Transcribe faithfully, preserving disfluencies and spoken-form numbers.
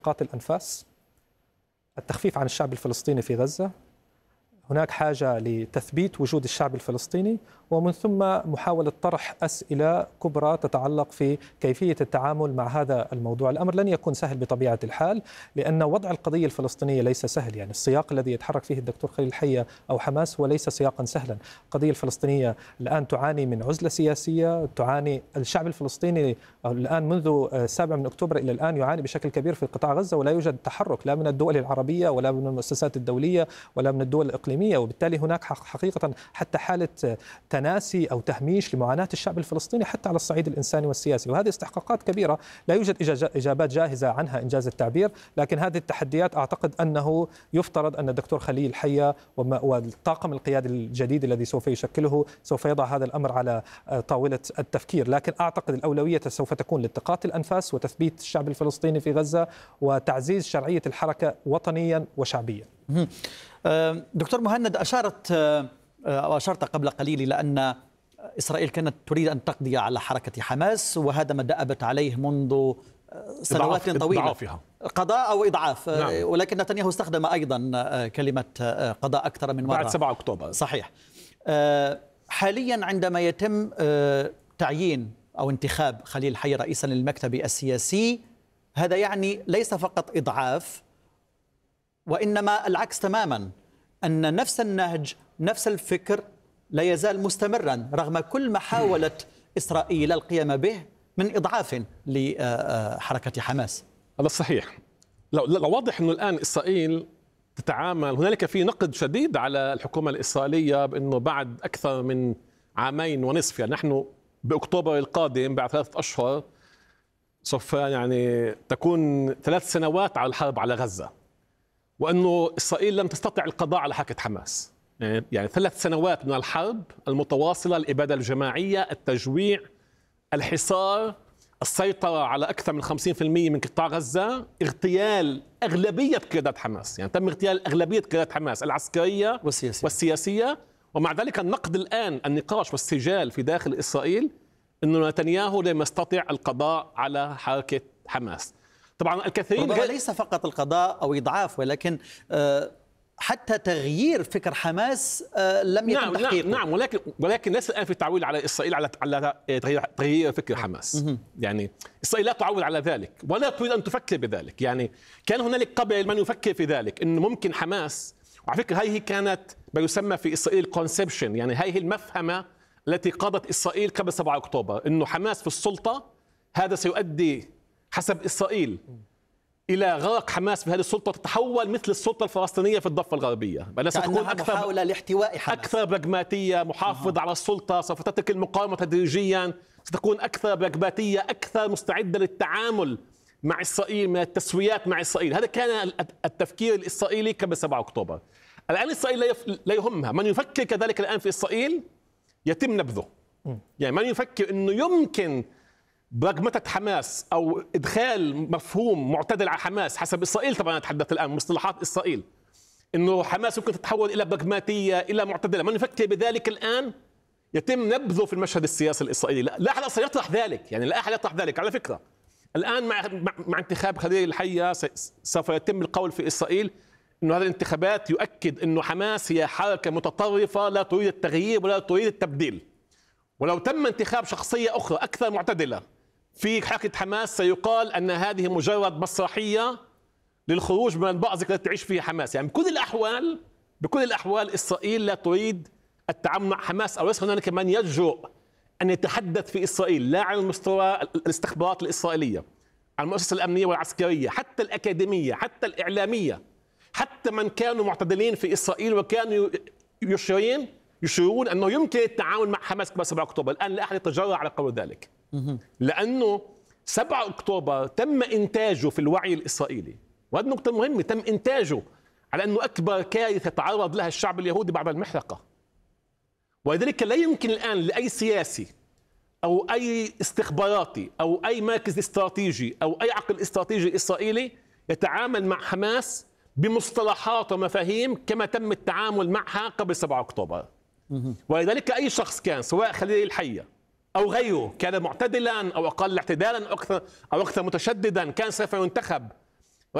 قاتل الأنفاس، التخفيف عن الشعب الفلسطيني في غزة، هناك حاجة لتثبيت وجود الشعب الفلسطيني، ومن ثم محاولة طرح أسئلة كبرى تتعلق في كيفية التعامل مع هذا الموضوع. الأمر لن يكون سهل بطبيعة الحال، لأن وضع القضية الفلسطينية ليس سهل. يعني السياق الذي يتحرك فيه الدكتور خليل الحية أو حماس هو ليس سياقا سهلا. القضية الفلسطينية الآن تعاني من عزلة سياسية، تعاني الشعب الفلسطيني الآن منذ السابع من أكتوبر إلى الآن يعاني بشكل كبير في قطاع غزة، ولا يوجد تحرك لا من الدول العربية ولا من المؤسسات الدولية ولا من الدول الإقليمية، وبالتالي هناك حقيقة حتى حالة تناسي أو تهميش لمعاناة الشعب الفلسطيني حتى على الصعيد الإنساني والسياسي، وهذه استحقاقات كبيرة لا يوجد إجابات جاهزة عنها إنجاز التعبير. لكن هذه التحديات أعتقد أنه يفترض أن الدكتور خليل الحية والطاقم القيادي الجديد الذي سوف يشكله سوف يضع هذا الأمر على طاولة التفكير. لكن أعتقد الأولوية سوف تكون لالتقاط الأنفاس وتثبيت الشعب الفلسطيني في غزة وتعزيز شرعية الحركة وطنيا وشعبيا. دكتور مهند، أشارت أو أشرت قبل قليل إلى أن إسرائيل كانت تريد أن تقضي على حركة حماس، وهذا ما دأبت عليه منذ سنوات طويلة، إضعافها. قضاء أو إضعاف. نعم. ولكن نتنياهو استخدم أيضا كلمة قضاء أكثر من مرة بعد سبعة أكتوبر. صحيح. حاليا عندما يتم تعيين أو انتخاب خليل الحية رئيسا للمكتب السياسي، هذا يعني ليس فقط إضعاف، وإنما العكس تماما، أن نفس النهج نفس الفكر لا يزال مستمرا رغم كل محاولة إسرائيل القيام به من إضعاف لحركة حماس. هذا صحيح. لو واضح أنه الآن إسرائيل تتعامل، هنالك في نقد شديد على الحكومة الإسرائيلية بأنه بعد أكثر من عامين ونصف، يعني نحن بأكتوبر القادم بعد ثلاثة أشهر سوف يعني تكون ثلاث سنوات على الحرب على غزة، وأنه إسرائيل لم تستطع القضاء على حركة حماس. يعني ثلاث سنوات من الحرب المتواصلة، الإبادة الجماعية، التجويع، الحصار، السيطرة على أكثر من خمسين بالمئة من قطاع غزة، اغتيال أغلبية قيادات حماس، يعني تم اغتيال أغلبية قيادات حماس العسكرية والسياسية, والسياسية. ومع ذلك النقد الآن، النقاش والسجال في داخل إسرائيل أنه نتنياهو لم يستطع القضاء على حركة حماس. طبعا الكثيرين غير... ليس فقط القضاء أو إضعاف، ولكن آه حتى تغيير فكر حماس آه لم يتم نعم تحقيقه. نعم نعم ولكن ولكن ليس الآن في تعويل على إسرائيل على على تغيير فكر حماس. يعني إسرائيل لا تعول على ذلك ولا تريد أن تفكر بذلك. يعني كان هنالك قبل من يفكر في ذلك، إنه ممكن حماس، وعلى فكرة هذه كانت ما يسمى في إسرائيل كونسبشن، يعني هذه المفهمة التي قادت إسرائيل قبل سبعة أكتوبر، إنه حماس في السلطة هذا سيؤدي حسب إسرائيل إلى غرق حماس في هذه السلطة، تتحول مثل السلطة الفلسطينية في الضفة الغربية، بل ستكون أكثر محاولة لاحتواء حماس، أكثر براغماتية، محافظة أه. على السلطة، سوف تترك المقاومة تدريجيا، ستكون أكثر براغماتية، أكثر مستعدة للتعامل مع إسرائيل، من التسويات مع إسرائيل. هذا كان التفكير الإسرائيلي قبل سبعة أكتوبر. الآن إسرائيل لا يهمها، من يفكر كذلك الآن في إسرائيل يتم نبذه. يعني من يفكر أنه يمكن برغمتة حماس أو إدخال مفهوم معتدل على حماس حسب إسرائيل، طبعا أتحدث الآن مصطلحات إسرائيل، إنه حماس يمكن تتحول إلى برغماتية إلى معتدلة، من يفكر بذلك الآن يتم نبذه في المشهد السياسي الإسرائيلي. لا, لا أحد سيطرح ذلك، يعني لا أحد يطرح ذلك. على فكرة الآن مع, مع انتخاب خليل الحية سوف يتم القول في إسرائيل إنه هذه الانتخابات يؤكد إنه حماس هي حركة متطرفة لا تريد التغيير ولا تريد التبديل. ولو تم انتخاب شخصية أخرى أكثر معتدلة في حركة حماس سيقال أن هذه مجرد مسرحية للخروج من المأزق التي تعيش فيها حماس. يعني بكل الأحوال بكل الأحوال إسرائيل لا تريد التعامل مع حماس، أو ليس هنالك من يجرؤ أن يتحدث في إسرائيل لا على المستوى الاستخبارات الإسرائيلية، على المؤسسة الأمنية والعسكرية، حتى الأكاديمية، حتى الإعلامية، حتى من كانوا معتدلين في إسرائيل وكانوا يشيرون يشيرون أنه يمكن التعامل مع حماس قبل سبعة أكتوبر. الآن لا أحد يتجرأ على قول ذلك، لأنه سبعة أكتوبر تم إنتاجه في الوعي الإسرائيلي، وهذه نقطة مهمة، تم إنتاجه على أنه أكبر كارثة تعرض لها الشعب اليهودي بعد المحرقة. ولذلك لا يمكن الآن لأي سياسي أو أي استخباراتي أو أي مركز استراتيجي أو أي عقل استراتيجي إسرائيلي يتعامل مع حماس بمصطلحات ومفاهيم كما تم التعامل معها قبل سبعة أكتوبر. ولذلك أي شخص كان، سواء خليل الحية أو غيره، كان معتدلا أو أقل اعتدالا أو أكثر أو أكثر متشددا، كان سوف ينتخب